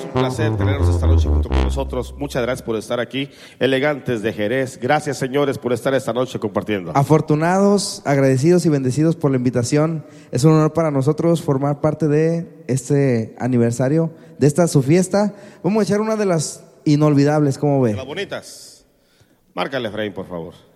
placer tenerlos esta noche junto con nosotros. Muchas gracias por estar aquí, Elegantes de Jerez. Gracias, señores, por estar esta noche compartiendo. Afortunados, agradecidos y bendecidos por la invitación. Es un honor para nosotros formar parte de este aniversario, de esta su fiesta. Vamos a echar una de las inolvidables, ¿cómo ve? Las bonitas. Márcale, Efraín, por favor.